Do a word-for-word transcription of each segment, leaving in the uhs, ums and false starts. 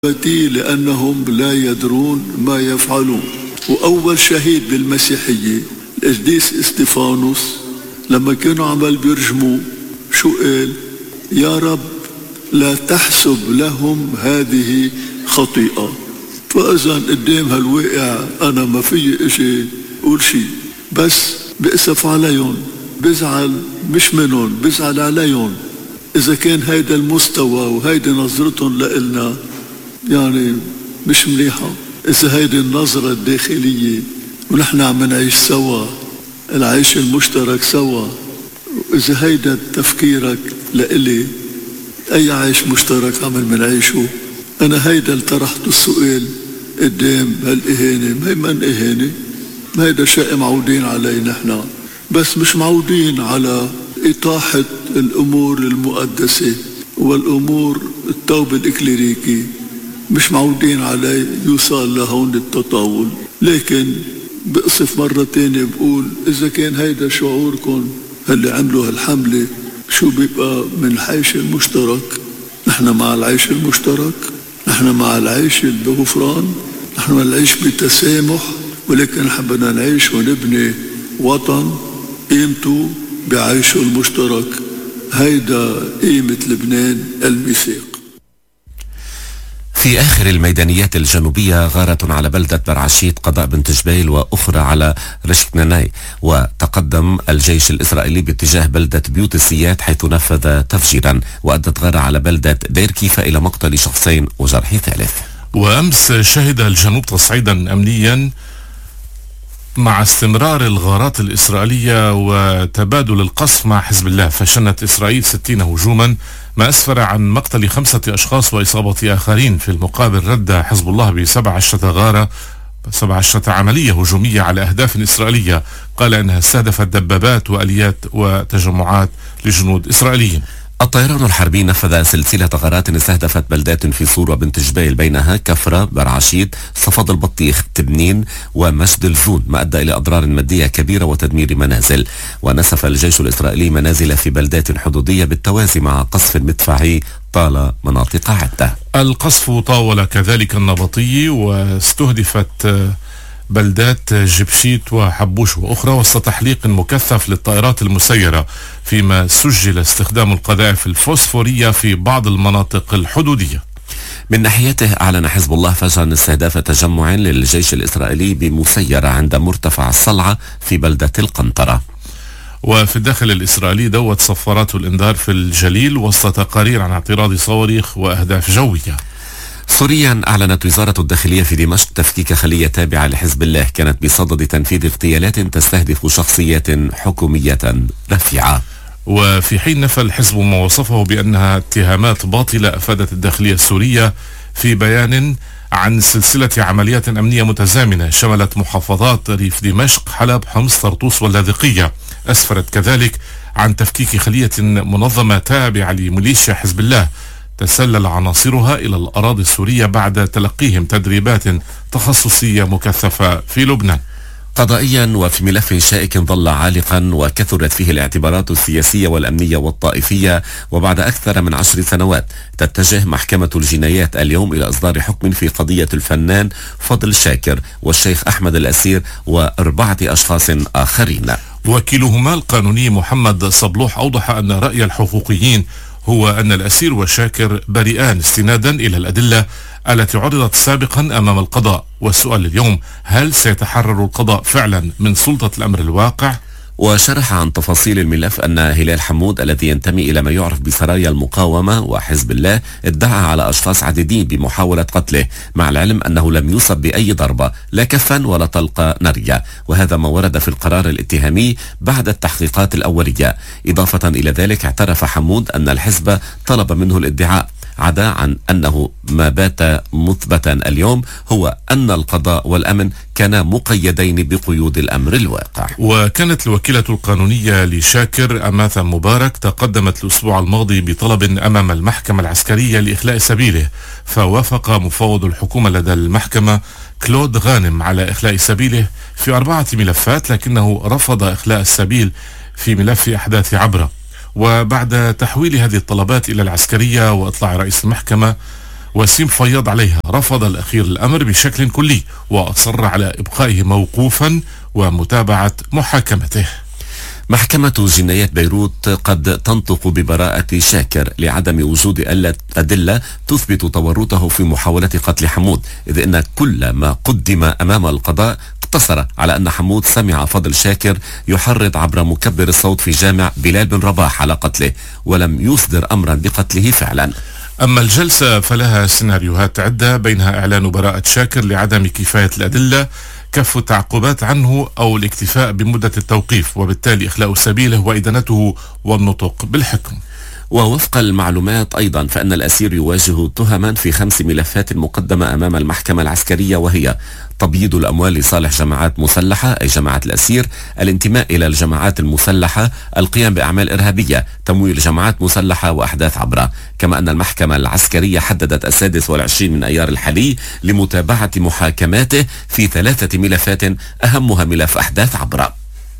لأنهم لا يدرون ما يفعلون. وأول شهيد بالمسيحية القديس استفانوس لما كانوا عمال بيرجموا شو قال؟ يا رب لا تحسب لهم هذه خطيئة. فإذا قدام هالواقع أنا ما في إشي أقول شي، بس بأسف عليهم، بزعل مش منهم، بزعل عليهم. إذا كان هيدا المستوى وهيدا نظرتهم لإلنا يعني مش مليحة، إذا هيدي النظرة الداخلية ونحن عم نعيش سوا العيش المشترك سوا، إذا هيدا تفكيرك لإلي أي عيش مشترك عم منعيشه، أنا هيدا اللي طرحت السؤال قدام هالإهانة. ما هي من إهانة، ما هيدا شيء معودين عليه نحن، بس مش معودين على إطاحة الأمور المقدسة والأمور التوبة الإكليريكي، مش معودين عليه يوصل لهون التطاول. لكن بقصف مرة تانية بقول إذا كان هيدا شعوركم اللي عملوا هالحملة، شو بيبقى من العيش المشترك؟ نحن مع العيش المشترك، نحن مع العيش بغفران، نحن نعيش بتسامح، ولكن حبنا نعيش ونبني وطن قيمته بعيشه المشترك. هيدا قيمة لبنان الميثاق. في آخر الميدانيات الجنوبية غارة على بلدة برعشيت قضاء بنت جبيل وأخرى على رشكناناي، وتقدم الجيش الإسرائيلي باتجاه بلدة بيوت السيات حيث نفذ تفجيرا، وأدت غارة على بلدة دير كيفا إلى مقتل شخصين وجرح ثالث. وأمس شهد الجنوب تصعيدا أمنيا مع استمرار الغارات الإسرائيلية وتبادل القصف مع حزب الله، فشنت إسرائيل ستين هجوما ما أسفر عن مقتل خمسة أشخاص وإصابة آخرين. في المقابل رد حزب الله بسبع عشرة غارة سبع عشرة عملية هجومية على أهداف إسرائيلية، قال أنها استهدفت دبابات وآليات وتجمعات لجنود إسرائيليين. الطيران الحربي نفذ سلسلة غارات استهدفت بلدات في صور وبنت جبيل، بينها كفرة، برعشيت، صفد البطيخ، تبنين ومسجد الفون، ما أدى إلى أضرار مادية كبيرة وتدمير منازل. ونسف الجيش الإسرائيلي منازل في بلدات حدودية بالتوازي مع قصف مدفعي طال مناطق عدة. القصف طاول كذلك النبطي، واستهدفت بلدات جبشيت وحبوش وأخرى وسط تحليق مكثف للطائرات المسيرة، فيما سجل استخدام القذائف الفوسفورية في بعض المناطق الحدودية. من ناحيته أعلن حزب الله فجرا استهداف تجمع للجيش الإسرائيلي بمسيرة عند مرتفع الصلعة في بلدة القنطرة. وفي الداخل الإسرائيلي دوت صفارات الإنذار في الجليل وسط تقارير عن اعتراض صواريخ وأهداف جوية. سوريا أعلنت وزارة الداخلية في دمشق تفكيك خلية تابعة لحزب الله كانت بصدد تنفيذ اغتيالات تستهدف شخصيات حكومية رفيعة. وفي حين نفى الحزب ما وصفه بأنها اتهامات باطلة، أفادت الداخلية السورية في بيان عن سلسلة عمليات أمنية متزامنة شملت محافظات ريف دمشق، حلب، حمص، طرطوس واللاذقية. أسفرت كذلك عن تفكيك خلية منظمة تابعة لميليشيا حزب الله تسلل عناصرها إلى الأراضي السورية بعد تلقيهم تدريبات تخصصية مكثفة في لبنان. قضائيا وفي ملف شائك ظل عالقا وكثرت فيه الاعتبارات السياسية والأمنية والطائفية، وبعد أكثر من عشر سنوات تتجه محكمة الجنايات اليوم إلى إصدار حكم في قضية الفنان فضل شاكر والشيخ أحمد الأسير وأربعة أشخاص آخرين. وكيلهما القانوني محمد صبلوح أوضح أن رأي الحقوقيين هو أن الأسير وشاكر بريئان استنادا إلى الأدلة التي عرضت سابقا أمام القضاء. والسؤال اليوم، هل سيتحرر القضاء فعلا من سلطة الأمر الواقع؟ وشرح عن تفاصيل الملف أن هلال حمود الذي ينتمي إلى ما يعرف بسرايا المقاومة وحزب الله ادعى على أشخاص عديدين بمحاولة قتله، مع العلم أنه لم يصب بأي ضربة لا كفا ولا طلقة نارية، وهذا ما ورد في القرار الاتهامي بعد التحقيقات الأولية. إضافة إلى ذلك اعترف حمود أن الحزب طلب منه الادعاء، عدا عن أنه ما بات مثبتا اليوم هو أن القضاء والأمن كانا مقيدين بقيود الأمر الواقع. وكانت الوكيلة القانونية لشاكر أماثة مبارك تقدمت الأسبوع الماضي بطلب أمام المحكمة العسكرية لإخلاء سبيله، فوافق مفوض الحكومة لدى المحكمة كلود غانم على إخلاء سبيله في أربعة ملفات، لكنه رفض إخلاء السبيل في ملف أحداث عبرة. وبعد تحويل هذه الطلبات إلى العسكرية وإطلاع رئيس المحكمة وسيم فياض عليها رفض الأخير الأمر بشكل كلي، وأصر على إبقائه موقوفا ومتابعة محاكمته. محكمة جنايات بيروت قد تنطق ببراءة شاكر لعدم وجود أدلة تثبت تورطه في محاولة قتل حمود، إذ أن كل ما قدم أمام القضاء اقتصر على أن حمود سمع فضل شاكر يحرض عبر مكبر الصوت في جامع بلال بن رباح على قتله، ولم يصدر أمرا بقتله فعلا. أما الجلسة فلها سيناريوهات عدة، بينها إعلان براءة شاكر لعدم كفاية الأدلة، كف التعقبات عنه أو الاكتفاء بمدة التوقيف، وبالتالي إخلاء سبيله وإدانته والنطق بالحكم. ووفق المعلومات أيضا فإن الأسير يواجه تهما في خمس ملفات مقدمة أمام المحكمة العسكرية، وهي تبييض الأموال لصالح جماعات مسلحة أي جماعة الأسير، الانتماء إلى الجماعات المسلحة، القيام بأعمال إرهابية، تمويل جماعات مسلحة وأحداث عبرة. كما أن المحكمة العسكرية حددت السادس والعشرين من أيار الحالي لمتابعة محاكماته في ثلاثة ملفات أهمها ملف أحداث عبرة.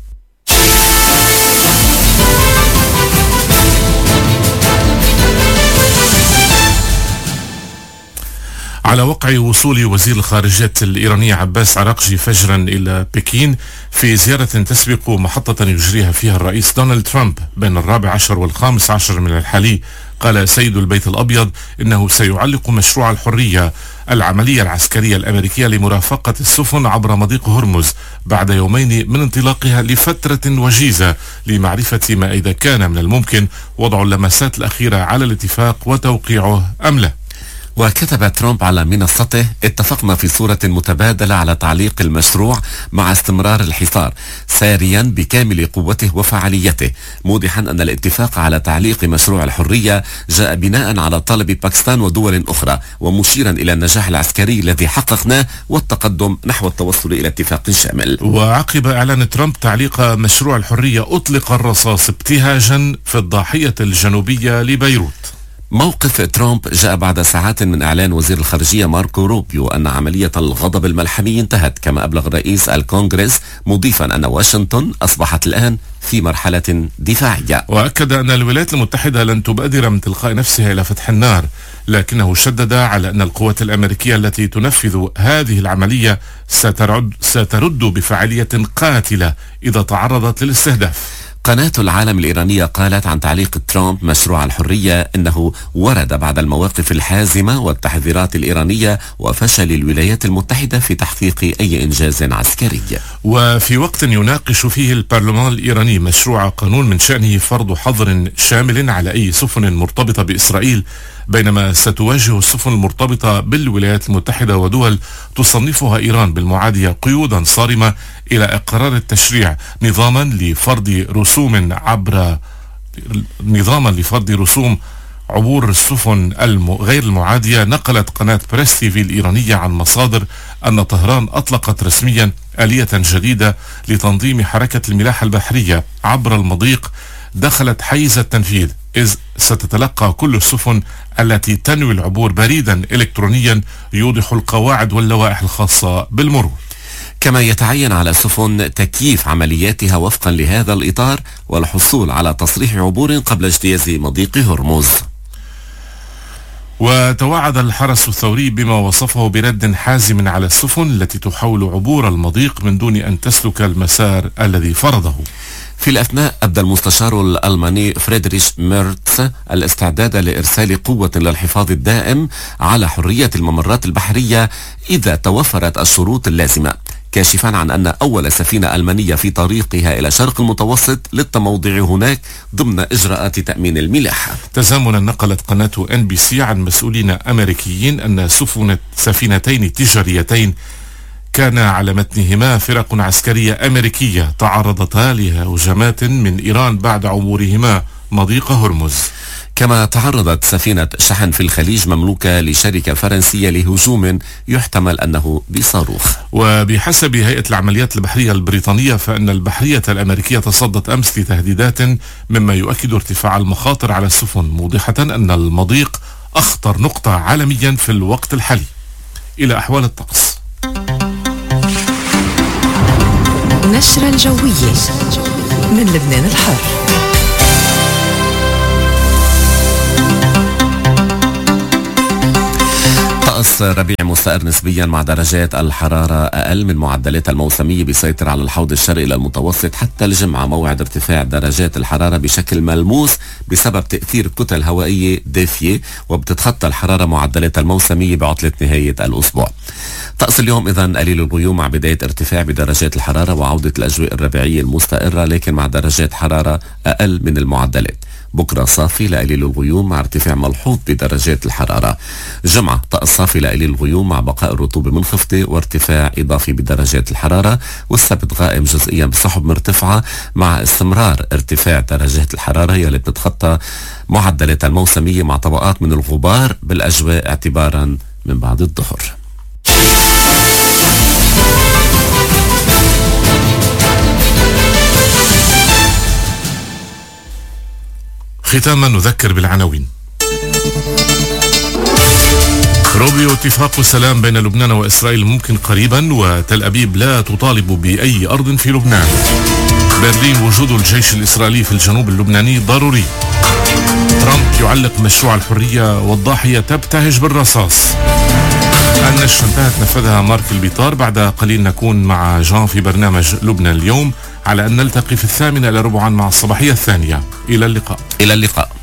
على وقع وصول وزير الخارجية الإيرانية عباس عراقجي فجرا إلى بكين في زيارة تسبق محطة يجريها فيها الرئيس دونالد ترامب بين الرابع عشر والخامس عشر من الحالي، قال سيد البيت الأبيض إنه سيعلق مشروع الحرية العملية العسكرية الأمريكية لمرافقة السفن عبر مضيق هرمز بعد يومين من انطلاقها لفترة وجيزة لمعرفة ما إذا كان من الممكن وضع اللمسات الأخيرة على الاتفاق وتوقيعه أم لا. وكتب ترامب على منصته: اتفقنا في صورة متبادلة على تعليق المشروع مع استمرار الحصار ساريا بكامل قوته وفعاليته، موضحا أن الاتفاق على تعليق مشروع الحرية جاء بناء على طلب باكستان ودول أخرى، ومشيرا إلى النجاح العسكري الذي حققناه والتقدم نحو التوصل إلى اتفاق شامل. وعقب إعلان ترامب تعليق مشروع الحرية أطلق الرصاص ابتهاجا في الضاحية الجنوبية لبيروت. موقف ترامب جاء بعد ساعات من إعلان وزير الخارجية ماركو روبيو أن عملية الغضب الملحمي انتهت، كما أبلغ رئيس الكونغرس مضيفا أن واشنطن أصبحت الآن في مرحلة دفاعية. وأكد أن الولايات المتحدة لن تبادر من تلقاء نفسها إلى فتح النار، لكنه شدد على أن القوات الأمريكية التي تنفذ هذه العملية سترد, سترد بفعالية قاتلة إذا تعرضت للاستهداف. قناة العالم الإيرانية قالت عن تعليق ترامب مشروع الحرية إنه ورد بعد المواقف الحازمة والتحذيرات الإيرانية وفشل الولايات المتحدة في تحقيق أي إنجاز عسكري. وفي وقت يناقش فيه البرلمان الإيراني مشروع قانون من شأنه فرض حظر شامل على أي سفن مرتبطة بإسرائيل، بينما ستواجه السفن المرتبطة بالولايات المتحدة ودول تصنفها إيران بالمعادية قيودا صارمة إلى إقرار التشريع نظاما لفرض رسوم عبر نظاما لفرض رسوم عبور السفن الم... غير المعادية. نقلت قناة بريس تي في الإيرانية عن مصادر أن طهران أطلقت رسميا آلية جديدة لتنظيم حركة الملاحة البحرية عبر المضيق دخلت حيز التنفيذ، إذ ستتلقى كل السفن التي تنوي العبور بريدا إلكترونيا يوضح القواعد واللوائح الخاصة بالمرور. كما يتعين على سفن تكييف عملياتها وفقا لهذا الإطار والحصول على تصريح عبور قبل اجتياز مضيق هرمز. وتوعد الحرس الثوري بما وصفه برد حازم على السفن التي تحاول عبور المضيق من دون أن تسلك المسار الذي فرضه. في الأثناء أبدى المستشار الألماني فريدريش ميرتس الاستعداد لإرسال قوة للحفاظ الدائم على حرية الممرات البحرية إذا توفرت الشروط اللازمة، كاشفا عن أن أول سفينة ألمانية في طريقها إلى شرق المتوسط للتموضع هناك ضمن إجراءات تأمين الملاحة. تزامنا نقلت قناة إن بي سي عن مسؤولين أمريكيين أن سفن سفينتين تجاريتين كان على متنهما فرق عسكرية أمريكية تعرضتا لهجمات من إيران بعد عبورهما مضيق هرمز. كما تعرضت سفينة شحن في الخليج مملوكة لشركة فرنسية لهجوم يحتمل أنه بصاروخ. وبحسب هيئة العمليات البحرية البريطانية فإن البحرية الأمريكية تصدت أمس لتهديدات مما يؤكد ارتفاع المخاطر على السفن، موضحة أن المضيق أخطر نقطة عالميا في الوقت الحالي. إلى أحوال الطقس. نشرة الجوية من لبنان الحر. طقس ربيع مستقر نسبيا مع درجات الحرارة أقل من معدلات الموسمية بيسيطر على الحوض الشرقي للمتوسط حتى الجمعة، موعد ارتفاع درجات الحرارة بشكل ملموس بسبب تأثير كتل هوائية دافية، وبتتخطى الحرارة معدلات الموسمية بعطلة نهاية الأسبوع. طقس اليوم إذن قليل الغيوم مع بداية ارتفاع بدرجات الحرارة وعودة الأجواء الربيعية المستقرة لكن مع درجات حرارة أقل من المعدلات. بكرة صافي لقليل الغيوم مع ارتفاع ملحوظ بدرجات الحرارة. جمعة طقس صافي لقليل الغيوم مع بقاء الرطوبة منخفضة وارتفاع إضافي بدرجات الحرارة. والسبت غائم جزئيا بسحب مرتفعة مع استمرار ارتفاع درجات الحرارة يلي بتتخطى معدلات الموسمية مع طبقات من الغبار بالأجواء اعتبارا من بعد الظهر. ختاما نذكر بالعناوين. روبيو: اتفاق السلام بين لبنان وإسرائيل ممكن قريبا، وتل أبيب لا تطالب بأي أرض في لبنان. برلين: وجود الجيش الإسرائيلي في الجنوب اللبناني ضروري. ترامب يعلق مشروع الحرية والضاحية تبتهج بالرصاص. النشرة انتهت نفذها مارك البيطار. بعد قليل نكون مع جان في برنامج لبنان اليوم، على أن نلتقي في الثامنة إلى ربعا مع الصباحية الثانية. إلى اللقاء. إلى اللقاء.